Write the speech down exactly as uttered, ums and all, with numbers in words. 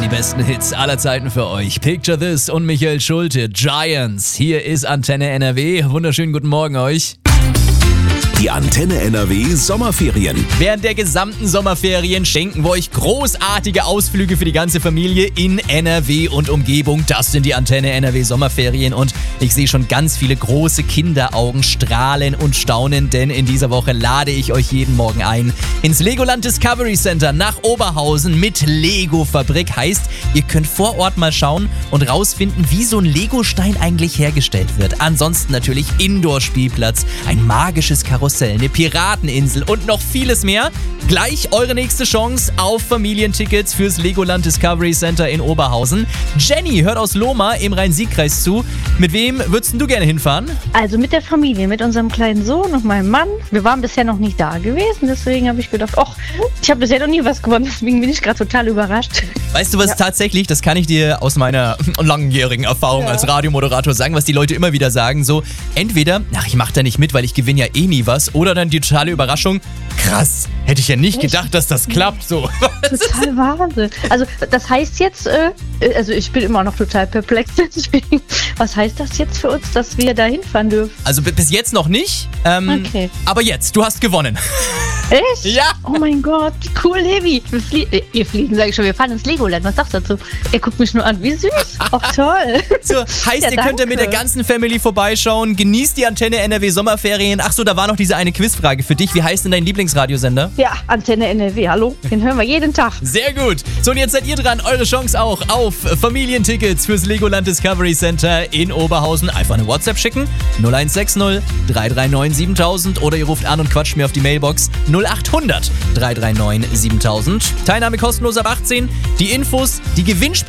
die besten Hits aller Zeiten für euch. Picture This und Michael Schulte, Giants. Hier ist Antenne N R W. Wunderschönen guten Morgen euch. Die Antenne N R W Sommerferien. Während der gesamten Sommerferien schenken wir euch großartige Ausflüge für die ganze Familie in N R W und Umgebung. Das sind die Antenne N R W Sommerferien und ich sehe schon ganz viele große Kinderaugen strahlen und staunen, denn in dieser Woche lade ich euch jeden Morgen ein ins Legoland Discovery Center nach Oberhausen mit Lego-Fabrik. Heißt, ihr könnt vor Ort mal schauen und rausfinden, wie so ein Legostein eigentlich hergestellt wird. Ansonsten natürlich Indoor-Spielplatz, ein magisches Karussell, eine Pirateninsel und noch vieles mehr. Gleich eure nächste Chance auf Familientickets fürs Legoland Discovery Center in Oberhausen. Jenny hört aus Lohmar im Rhein-Sieg-Kreis zu. Mit wem würdest du gerne hinfahren? Also mit der Familie, mit unserem kleinen Sohn und meinem Mann. Wir waren bisher noch nicht da gewesen, deswegen habe ich gedacht, ach, ich habe bisher noch nie was gewonnen, deswegen bin ich gerade total überrascht. Weißt du was, ja. Tatsächlich, das kann ich dir aus meiner langjährigen Erfahrung ja. als Radiomoderator sagen, was die Leute immer wieder sagen, so entweder, ach, ich mache da nicht mit, weil ich gewinne ja eh nie was, oder dann die totale Überraschung, krass, hätte ich ja nicht Echt? gedacht, dass das klappt, so. Total Wahnsinn. Also das heißt jetzt, äh, also ich bin immer noch total perplex, deswegen, was heißt das jetzt für uns, dass wir da hinfahren dürfen? Also bis jetzt noch nicht, ähm, okay. aber jetzt, du hast gewonnen. Echt? Ja. Oh mein Gott, cool, Levi. Wir, flie- wir fliegen, sage ich schon, wir fahren ins Legoland. Was sagst du dazu? Er guckt mich nur an, wie süß. Auch toll. So, heißt, ja, ihr könnt ja mit der ganzen Family vorbeischauen. Genießt die Antenne N R W Sommerferien. Ach so, da war noch diese eine Quizfrage für dich. Wie heißt denn dein Lieblingsradiosender? Ja, Antenne N R W, hallo. Den hören wir jeden Tag. Sehr gut. So, und jetzt seid ihr dran. Eure Chance auch auf Familientickets fürs Legoland Discovery Center in Oberhausen. Einfach eine WhatsApp schicken. null eins sechs null drei drei neun siebentausend oder ihr ruft an und quatscht mir auf die Mailbox null acht hundert drei drei neun siebentausend. Teilnahme kostenlos ab achtzehn. Die Infos, die Gewinnspiele